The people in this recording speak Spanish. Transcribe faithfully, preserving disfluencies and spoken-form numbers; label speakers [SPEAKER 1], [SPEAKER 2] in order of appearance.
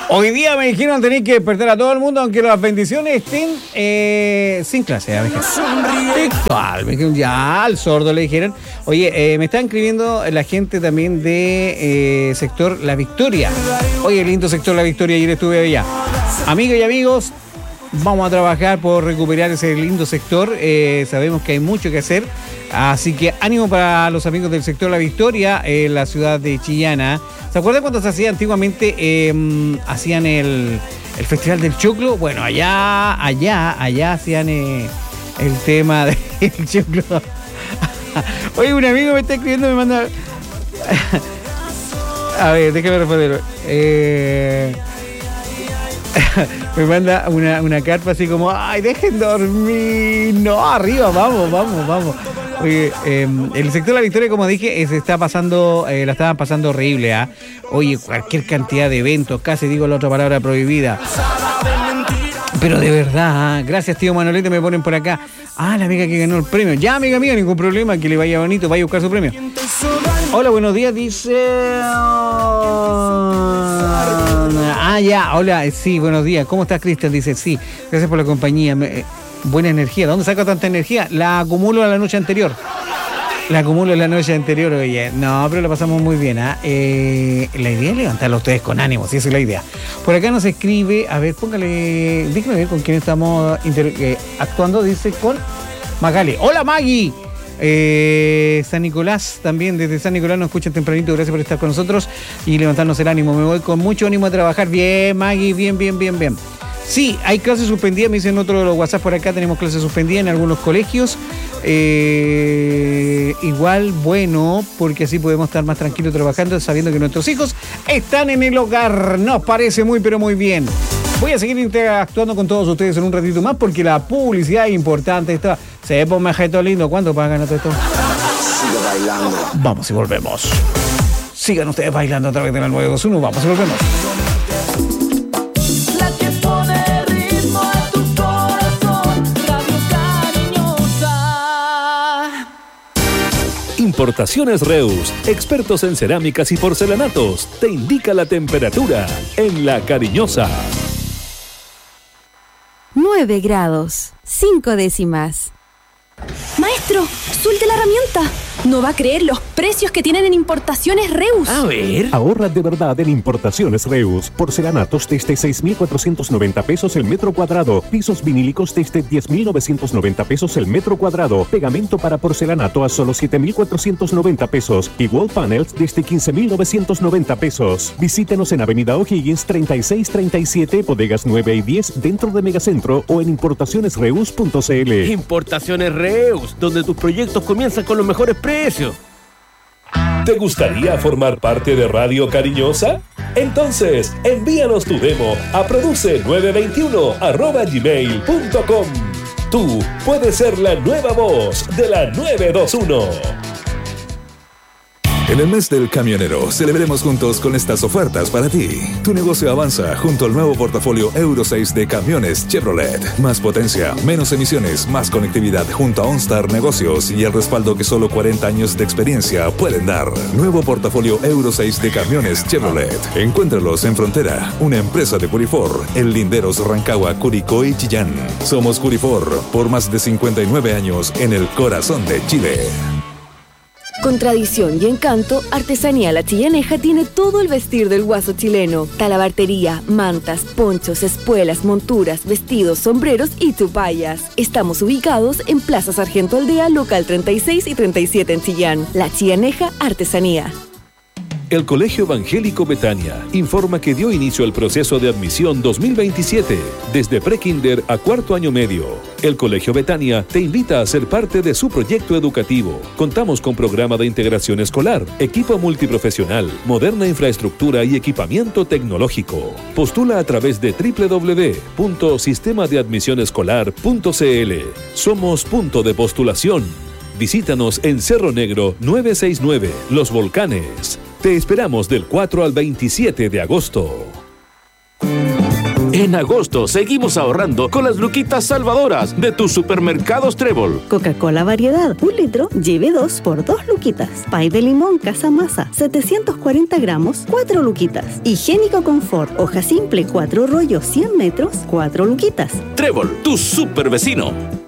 [SPEAKER 1] Hoy día me dijeron tener que despertar a todo el mundo, aunque las bendiciones estén eh, sin clase. Me dijeron, me dijeron, ya al sordo le dijeron. Oye, eh, me está escribiendo la gente también de eh, sector La Victoria. Oye, lindo sector La Victoria, ayer estuve allá. Amigas y amigos, vamos a trabajar por recuperar ese lindo sector. Eh, sabemos que hay mucho que hacer. Así que ánimo para los amigos del sector La Victoria, en eh, la ciudad de Chillana. ¿Se acuerdan cuando se hacía antiguamente? Eh, hacían el, el Festival del Choclo. Bueno, allá, allá, allá hacían eh, el tema del choclo. Oye, un amigo me está escribiendo, me manda... A ver, déjame responder. Eh... Me manda una, una carta así como, ay, dejen dormir. No, arriba, vamos, vamos, vamos. Oye, eh, el sector de La Victoria, como dije, eh, se está pasando, eh, la estaban pasando horrible, ¿ah? ¿eh? Oye, cualquier cantidad de eventos, casi digo la otra palabra prohibida. Pero de verdad, ¿eh? Gracias, tío Manolete, me ponen por acá. Ah, la amiga que ganó el premio. Ya, amiga mía, ningún problema, que le vaya bonito, vaya a buscar su premio. Hola, buenos días, dice... Ah, ya, hola, sí, buenos días. ¿Cómo estás, Cristian? Dice, sí, gracias por la compañía. Me, eh, buena energía. ¿De dónde saco tanta energía? La acumulo a la noche anterior. La acumulo en la noche anterior, oye. No, pero la pasamos muy bien, ¿ah? ¿eh? La idea es levantarlo a ustedes con ánimo, si esa es la idea. Por acá nos escribe, a ver, póngale, déjame ver con quién estamos inter, eh, actuando, dice con Magali. ¡Hola, Maggie! Eh, San Nicolás, también desde San Nicolás nos escuchan tempranito, gracias por estar con nosotros y levantarnos el ánimo. Me voy con mucho ánimo a trabajar. Bien, Maggie, bien, bien, bien, bien. Sí, hay clases suspendidas, me dicen otro de los WhatsApp por acá, tenemos clases suspendidas en algunos colegios. Eh, igual, bueno, porque así podemos estar más tranquilos trabajando, sabiendo que nuestros hijos están en el hogar. Nos parece muy, pero muy bien. Voy a seguir interactuando con todos ustedes en un ratito más porque la publicidad es importante. Esta se pone majeto lindo. ¿Cuánto pagan todo esto?
[SPEAKER 2] Sigue bailando.
[SPEAKER 1] Vamos y volvemos. Sigan ustedes bailando a través de la nueve dos uno. Vamos y volvemos.
[SPEAKER 3] La que pone ritmo a tu corazón, Radio Cariñosa.
[SPEAKER 4] Importaciones Reus, expertos en cerámicas y porcelanatos, te indica la temperatura en La Cariñosa.
[SPEAKER 5] nueve grados, cinco décimas.
[SPEAKER 6] Maestro, suelte la herramienta. No va a creer los precios que tienen en Importaciones Reus.
[SPEAKER 1] A ver.
[SPEAKER 7] Ahorra de verdad en Importaciones Reus. Porcelanatos desde seis mil cuatrocientos noventa pesos el metro cuadrado. Pisos vinílicos desde diez mil novecientos noventa pesos el metro cuadrado. Pegamento para porcelanato a solo siete mil cuatrocientos noventa pesos. Y wall panels desde quince mil novecientos noventa pesos. Visítenos en Avenida O'Higgins treinta y seis treinta y siete, bodegas nueve y diez dentro de Megacentro o en importaciones reus punto c l.
[SPEAKER 8] Importaciones Reus, donde tus proyectos comienzan con los mejores precios.
[SPEAKER 4] ¿Te gustaría formar parte de Radio Cariñosa? Entonces, envíanos tu demo a produce nueve veintiuno arroba gmail punto com. Tú puedes ser la nueva voz de la nueve veintiuno.
[SPEAKER 9] En el mes del camionero, celebremos juntos con estas ofertas para ti. Tu negocio avanza junto al nuevo portafolio Euro seis de camiones Chevrolet. Más potencia, menos emisiones, más conectividad junto a OnStar Negocios y el respaldo que solo cuarenta años de experiencia pueden dar. Nuevo portafolio Euro seis de camiones Chevrolet. Encuéntralos en Frontera, una empresa de Curifor, en Linderos, Rancagua, Curicó y Chillán. Somos Curifor, por más de cincuenta y nueve años en el corazón de Chile.
[SPEAKER 5] Con tradición y encanto, Artesanía La Chillaneja tiene todo el vestir del guaso chileno. Talabartería, mantas, ponchos, espuelas, monturas, vestidos, sombreros y tupayas. Estamos ubicados en Plaza Sargento Aldea, local treinta y seis y treinta y siete en Chillán. La Chillaneja Artesanía.
[SPEAKER 4] El Colegio Evangélico Betania informa que dio inicio al proceso de admisión dos mil veintisiete, desde prekinder a cuarto año medio. El Colegio Betania te invita a ser parte de su proyecto educativo. Contamos con programa de integración escolar, equipo multiprofesional, moderna infraestructura y equipamiento tecnológico. Postula a través de doble u doble u doble u punto sistema de admisión escolar punto c l. Somos punto de postulación. Visítanos en Cerro Negro nueve sesenta y nueve, Los Volcanes. Te esperamos del cuatro al veintisiete de agosto.
[SPEAKER 10] En agosto seguimos ahorrando con las luquitas salvadoras de tus supermercados Trébol.
[SPEAKER 11] Coca-Cola variedad, un litro, lleve dos por dos luquitas. Pay de limón Casa Masa, setecientos cuarenta gramos, cuatro luquitas. Higiénico Confort, hoja simple, cuatro rollos, cien metros, cuatro luquitas.
[SPEAKER 10] Trébol, tu super vecino.